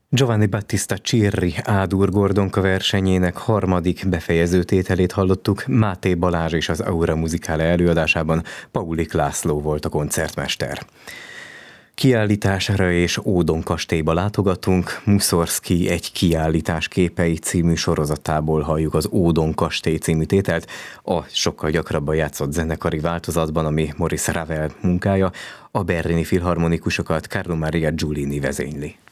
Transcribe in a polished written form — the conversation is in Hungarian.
Giovanni Battista Cirri A-dur Gordonka versenyének harmadik befejező tételét hallottuk. Máté Balázs és az Aura Musicale előadásában Paulik László volt a koncertmester. Kiállításra és Ódon kastélyba látogatunk. Mussorgsky egy kiállítás képei című sorozatából halljuk az Ódon kastély című tételt, a sokkal gyakrabban játszott zenekari változatban, ami Maurice Ravel munkája, a berlini filharmonikusokat Carlo Maria Giulini vezényli.